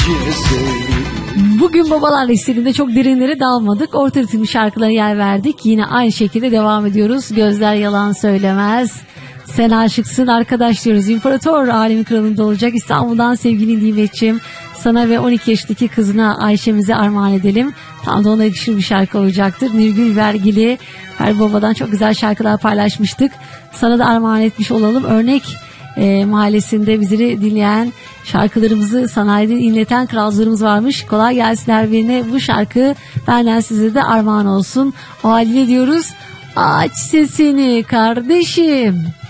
Bugün babalar listelerinde çok derinlere dalmadık. Orta ritimli şarkılara yer verdik. Yine aynı şekilde devam ediyoruz. Gözler yalan söylemez. Sen aşıksın arkadaş diyoruz. İmparator alemin kralında olacak. İstanbul'dan sevgili Nimetciğim. Sana ve 12 yaşındaki kızına Ayşe'mize armağan edelim. Tam da ona yakışır bir şarkı olacaktır. Nilgün Vergili, Ferdi Baba'dan çok güzel şarkılar paylaşmıştık. Sana da armağan etmiş olalım. Örnek mahallesinde bizleri dinleyen, şarkılarımızı sanayide inleten kralcılarımız varmış. Kolay gelsin her birine. Bu şarkı benden size de armağan olsun. O haline diyoruz. Aç sesini kardeşim.